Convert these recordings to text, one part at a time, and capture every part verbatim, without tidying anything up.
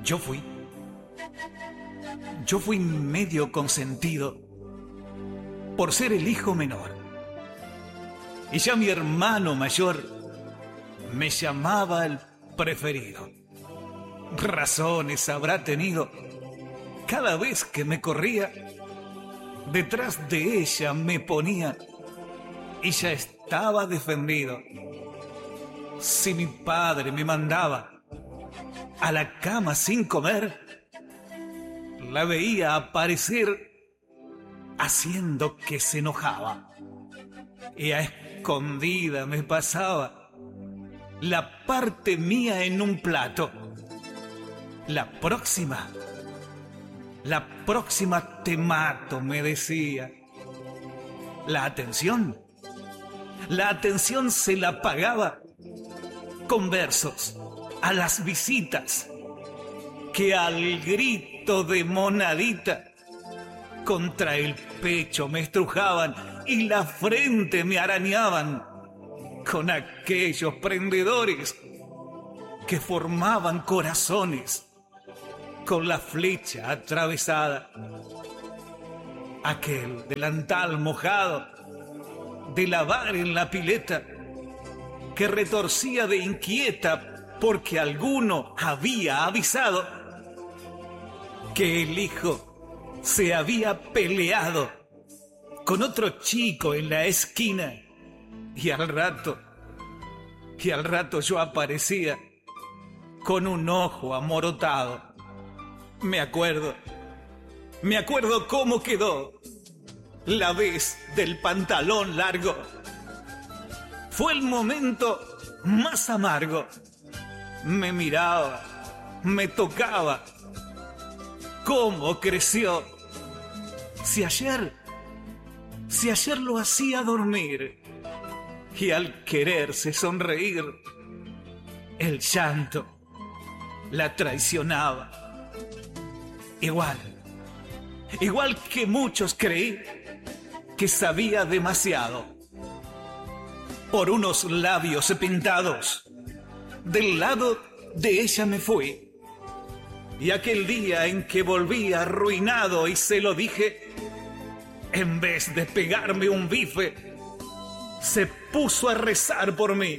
Yo fui, yo fui medio consentido por ser el hijo menor. Y ya mi hermano mayor me llamaba el preferido. Razones habrá tenido. Cada vez que me corría, detrás de ella me ponía y ya estaba defendido. Si mi padre me mandaba a la cama sin comer, la veía aparecer haciendo que se enojaba. Y a escondida me pasaba la parte mía en un plato. La próxima, la próxima te mato, me decía. La atención, la atención se la pagaba con versos a las visitas que al grito de monadita contra el pecho me estrujaban y la frente me arañaban con aquellos prendedores que formaban corazones con la flecha atravesada. Aquel delantal mojado de lavar en la pileta que retorcía de inquieta porque alguno había avisado que el hijo se había peleado con otro chico en la esquina y al rato, y al rato yo aparecía con un ojo amorotado. Me acuerdo, me acuerdo cómo quedó la vez del pantalón largo. Fue el momento más amargo. Me miraba, me tocaba. ¿Cómo creció? Si ayer, si ayer lo hacía dormir y al quererse sonreír, el llanto la traicionaba. Igual, igual que muchos creí que sabía demasiado. Por unos labios pintados, del lado de ella me fui. Y aquel día en que volví arruinado y se lo dije, en vez de pegarme un bife, se puso a rezar por mí.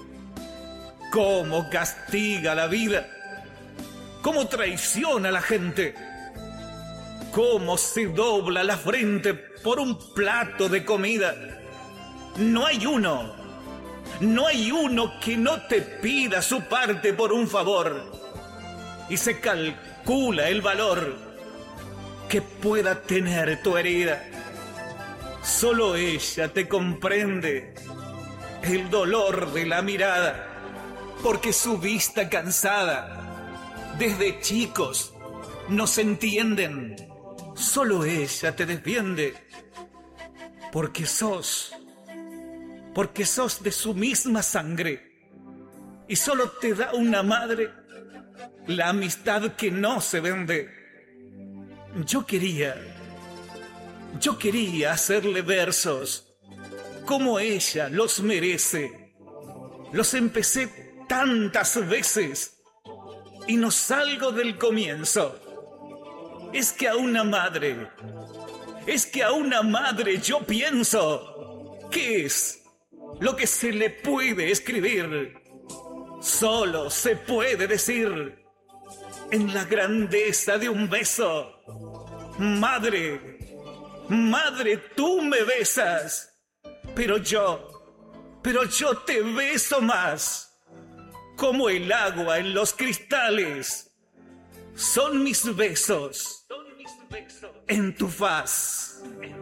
Cómo castiga la vida, cómo traiciona a la gente, cómo se dobla la frente por un plato de comida. No hay uno, no hay uno que no te pida su parte por un favor. Y se calcula el valor que pueda tener tu herida. Solo ella te comprende el dolor de la mirada, porque su vista cansada, desde chicos, nos entienden. Solo ella te defiende, porque sos, porque sos de su misma sangre, y solo te da una madre la amistad que no se vende. Yo quería, yo quería hacerle versos como ella los merece. Los empecé tantas veces y no salgo del comienzo. Es que a una madre, es que a una madre yo pienso, ¿qué es lo que se le puede escribir? Solo se puede decir en la grandeza de un beso. Madre, madre, tú me besas, pero yo, pero yo te beso más. Como el agua en los cristales, son mis besos en tu faz.